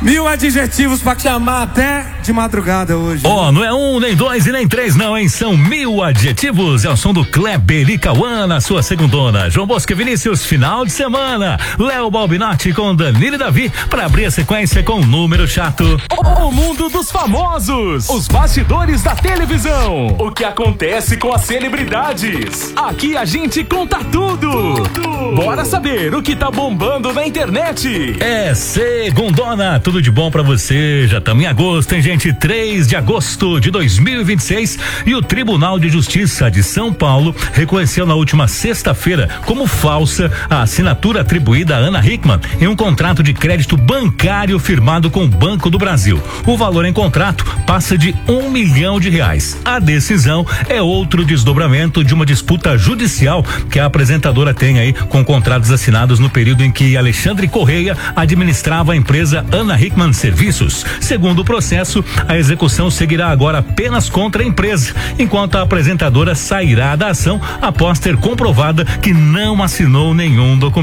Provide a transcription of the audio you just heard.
1000 adjetivos pra chamar até de madrugada hoje. Ó, não é 1, nem 2 e nem 3 não, hein? São 1000 adjetivos. É o som do Kleber e Cauã na sua segundona. João Bosco e Vinícius, final de semana. Léo Balbinotti com Danilo e Davi pra abrir a sequência com o número chato. O mundo dos famosos. Os bastidores da televisão. O que acontece com as celebridades. Aqui a gente conta tudo. Bora saber o que tá bombando na internet. É segundona, tudo de bom pra você. Já estamos em agosto, hein, gente? 3 de agosto de 2026 e o Tribunal de Justiça de São Paulo reconheceu na última sexta-feira como falsa a assinatura atribuída a Ana Hickman em um contrato de crédito bancário firmado com o Banco do Brasil. O valor em contrato passa de R$1 milhão. A decisão é outro desdobramento de uma disputa judicial que a apresentadora tem aí com contratos assinados no período em que Alexandre Correia administrava a empresa Ana Hickman Serviços. Segundo o processo, a execução seguirá agora apenas contra a empresa, enquanto a apresentadora sairá da ação após ter comprovada que não assinou nenhum documento.